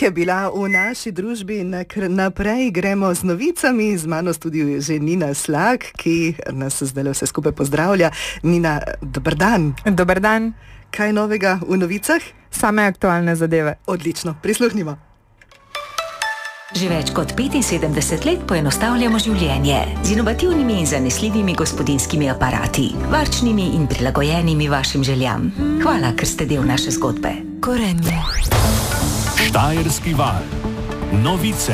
je bila v naši družbi, naprej gremo z novicami. Z mano v studiu je že Nina Slak, ki nas zdaj vse skupaj pozdravlja. Nina, dober dan. Dober dan. Kaj novega v novicah? Same aktualne zadeve. Odlično, prisluhnimo. Že več kot 75 let poenostavljamo življenje z inovativnimi in zanesljivimi gospodinjskimi aparati, varčnimi in prilagojenimi vašim željam. Hvala, ker ste del naše zgodbe. Gorenje. Štajerski val. Novice.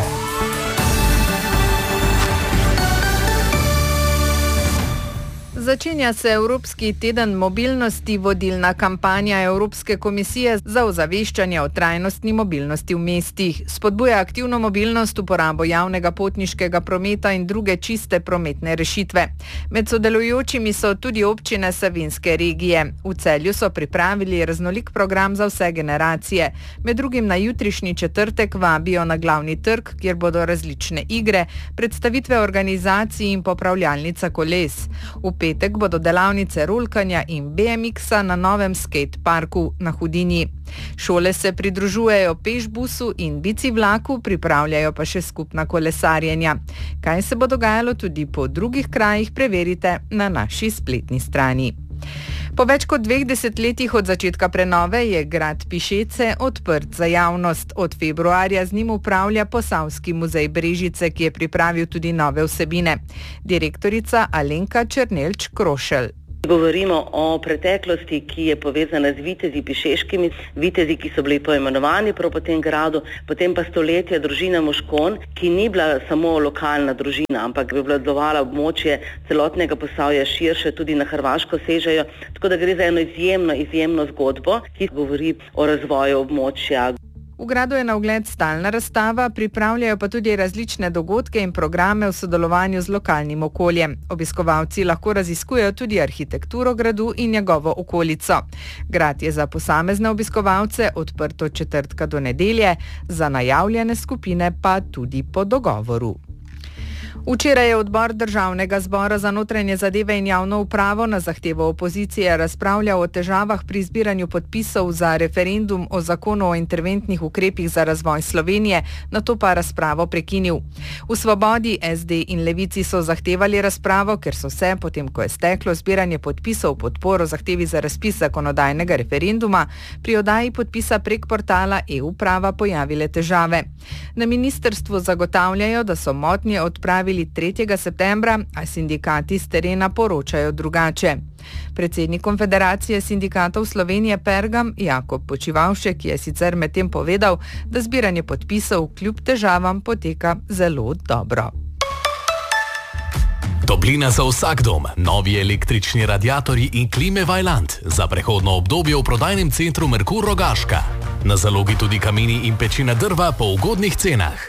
Začenja se Evropski teden mobilnosti, vodilna kampanja Evropske komisije za ozaveščanje o trajnostni mobilnosti v mestih. Spodbuja aktivno mobilnost, uporabo javnega potniškega prometa in druge čiste prometne rešitve. Med sodelujočimi so tudi občine Savinjske regije. V Celju so pripravili raznolik program za vse generacije. Med drugim na jutrišnji četrtek vabijo na glavni trg, kjer bodo različne igre, predstavitve organizacij in popravljalnica koles. V petek bodo delavnice rolkanja in BMX-a na novem skate parku na Hudinji. Šole se pridružujejo pešbusu in bici vlaku, pripravljajo pa še skupna kolesarjenja. Kaj se bo dogajalo tudi po drugih krajih, preverite na naši spletni strani. Po več kot 2 desetletjih od začetka prenove je grad Pišece odprt za javnost. Od februarja z njim upravlja Posavski muzej Brežice, ki je pripravil tudi nove vsebine. Direktorica Alenka Černelč Krošelj. Govorimo o preteklosti, ki je povezana z vitezi pišeškimi, vitezi, ki so bili poimenovani prav po tem gradu, potem pa stoletja družina Moškon, ki ni bila samo lokalna družina, ampak bi obvladovala območje celotnega Posavja širše, tudi na Hrvaško sežejo, tako da gre za eno izjemno zgodbo, ki govori o razvoju območja. V gradu je na ogled stalna razstava, pripravljajo pa tudi različne dogodke in programe v sodelovanju z lokalnim okoljem. Obiskovalci lahko raziskujejo tudi arhitekturo gradu in njegovo okolico. Grad je za posamezne obiskovalce odprt od četrtka do nedelje, za najavljene skupine pa tudi po dogovoru. Včeraj je odbor Državnega zbora za notranje zadeve in javno upravo na zahtevo opozicije razpravljal o težavah pri zbiranju podpisov za referendum o zakonu o interventnih ukrepih za razvoj Slovenije, nato pa razpravo prekinil. V Svobodi, SD in Levici so zahtevali razpravo, ker so se, potem ko je steklo zbiranje podpisov v podporo zahtevi za razpis zakonodajnega referenduma, pri oddaji podpisa prek portala e-uprava pojavile težave. Na ministrstvu zagotavljajo, da so motnje odpravili 3. septembra, a sindikati s terena poročajo drugače. Predsednik Konfederacije sindikatov Slovenije Pergam Jakob Počivavšek je sicer medtem povedal, da zbiranje podpisov kljub težavam poteka zelo dobro. Toplina za vsak dom, novi električni radiatorji in klime Vaillant za prehodno obdobje v prodajnem centru Merkur Rogaška. Na zalogi tudi kamini in pečina drva po ugodnih cenah.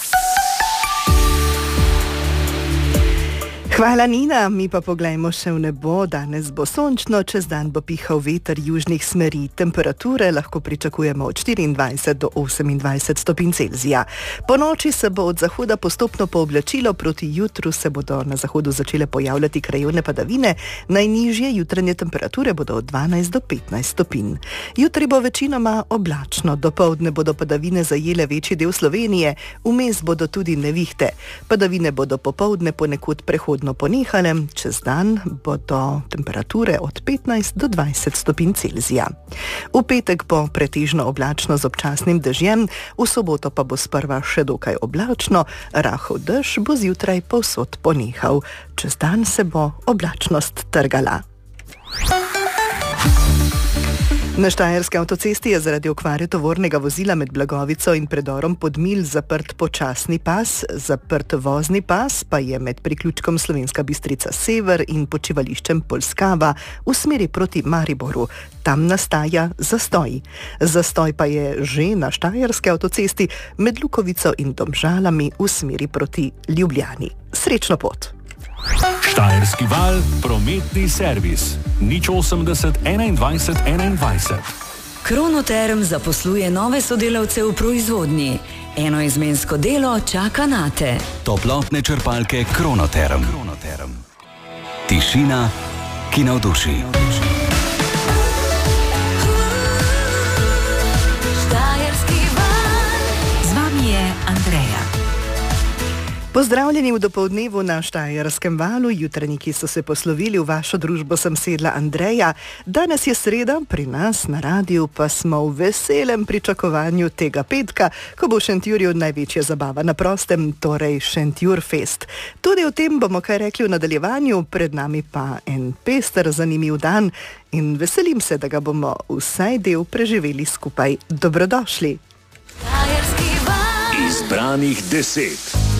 Hvala, Nina. Mi pa poglejmo še v nebo. Danes bo sončno, čez dan bo pihal veter južnih smeri. Temperature lahko pričakujemo od 24 do 28 stopinj Celzija. Po noči se bo od zahoda postopno pooblačilo, proti jutru se bodo na zahodu začele pojavljati krajevne padavine. Najnižje jutranje temperature bodo od 12 do 15 stopinj. Jutri bo večinoma oblačno. Dopoldne bodo padavine zajele večji del Slovenije, vmes bodo tudi nevihte. Padavine bodo popoldne ponekod prehodne ponehale, čez dan bodo temperature od 15 do 20 stopinj Celzija. V petek bo pretežno oblačno z občasnim dežjem, v soboto pa bo sprva še dokaj oblačno, rahel dež bo zjutraj povsod ponehal. Čez dan se bo oblačnost trgala. Na štajerski avtocesti je zaradi okvare tovornega vozila med Blagovico in predorom Podmilj zaprt počasni pas, zaprt vozni pas pa je med priključkom Slovenska Bistrica Sever in počivališčem Polskava v smeri proti Mariboru. Tam nastaja zastoj. Zastoj pa je že na štajerski avtocesti med Lukovico in Domžalami v smeri proti Ljubljani. Srečno pot! Štajerski val, prometni servis. 080 21 21. Kronoterm zaposluje nove sodelavce v proizvodnji. Enoizmensko delo čaka nate. Toplotne črpalke Kronoterm. Tišina, ki navduši. Pozdravljeni v dopoldnevu na Štajerskem valu. Jutranjiki so se poslovili, v vašo družbo sem sedla Andreja. Danes je sreda, pri nas na radiju pa smo v veselem pričakovanju tega petka, ko bo v Šentjurju največja zabava na prostem, torej Šentjurfest. Tudi o tem bomo kaj rekli v nadaljevanju, pred nami pa en pester, zanimiv dan in veselim se, da ga bomo vsaj del preživeli skupaj. Dobrodošli. Izbranih 10.